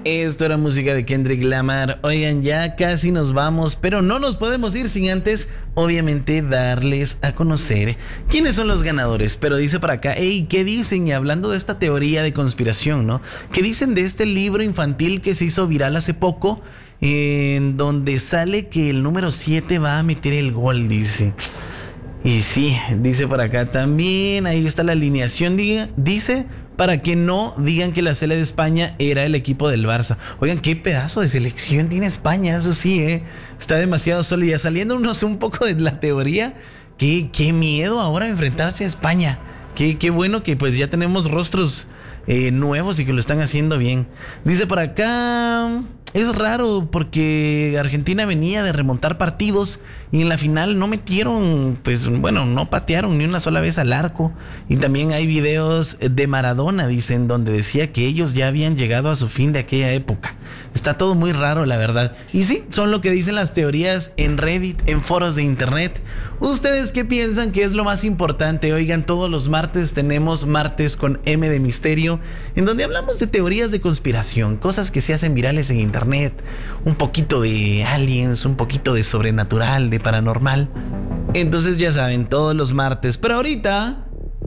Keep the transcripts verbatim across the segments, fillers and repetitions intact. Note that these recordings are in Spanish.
Esto era música de Kendrick Lamar. Oigan, ya casi nos vamos, pero no nos podemos ir sin antes, obviamente, darles a conocer quiénes son los ganadores. Pero dice por acá, hey, ¿qué dicen? Y hablando de esta teoría de conspiración, ¿no? ¿Qué dicen de este libro infantil que se hizo viral hace poco? En donde sale que el número siete va a meter el gol, dice. Y sí, dice por acá también, ahí está la alineación, diga, dice, para que no digan que la Sele de España era el equipo del Barça. Oigan, qué pedazo de selección tiene España, eso sí, eh, está demasiado sólida. Saliéndonos un poco de la teoría, qué, qué miedo ahora enfrentarse a España. Qué, qué bueno que pues ya tenemos rostros eh, nuevos y que lo están haciendo bien. Dice por acá, es raro porque Argentina venía de remontar partidos y en la final no metieron, pues bueno, no patearon ni una sola vez al arco. Y también hay videos de Maradona, dicen, donde decía que ellos ya habían llegado a su fin de aquella época. Está todo muy raro, la verdad. Y sí, son lo que dicen las teorías en Reddit, en foros de internet. ¿Ustedes qué piensan que es lo más importante? Oigan, todos los martes tenemos Martes con M de Misterio, en donde hablamos de teorías de conspiración, cosas que se hacen virales en internet, un poquito de aliens, un poquito de sobrenatural, de paranormal. Entonces ya saben, todos los martes. Pero ahorita...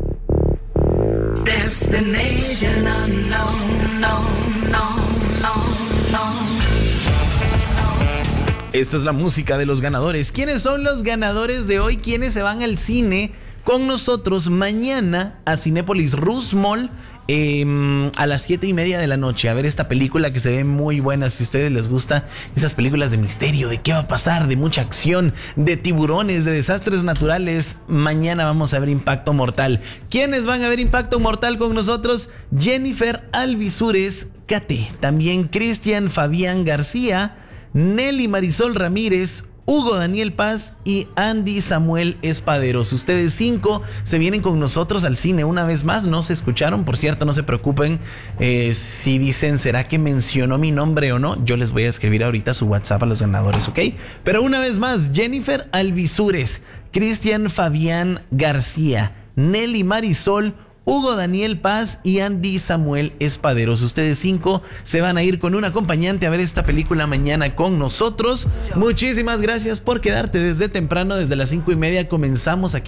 Destination unknown, no, no, no, no. Esto es la música de los ganadores. ¿Quiénes son los ganadores de hoy? ¿Quiénes se van al cine con nosotros mañana a Cinépolis Roosmall eh, a las siete y media de la noche a ver esta película que se ve muy buena? Si a ustedes les gusta esas películas de misterio, de qué va a pasar, de mucha acción, de tiburones, de desastres naturales, mañana vamos a ver Impacto Mortal. ¿Quiénes van a ver Impacto Mortal con nosotros? Jennifer Alvisures Cate, también Cristian Fabián García, Nelly Marisol Ramírez, Hugo Daniel Paz y Andy Samuel Espaderos. Ustedes cinco se vienen con nosotros al cine una vez más. No se escucharon, por cierto, no se preocupen. Eh, si dicen, ¿será que mencionó mi nombre o no? Yo les voy a escribir ahorita su WhatsApp a los ganadores, ¿ok? Pero una vez más, Jennifer Alvisures, Cristian Fabián García, Nelly Marisol, Hugo Daniel Paz y Andy Samuel Espaderos. Ustedes cinco se van a ir con un acompañante a ver esta película mañana con nosotros. Muchísimas gracias por quedarte desde temprano, desde las cinco y media comenzamos aquí.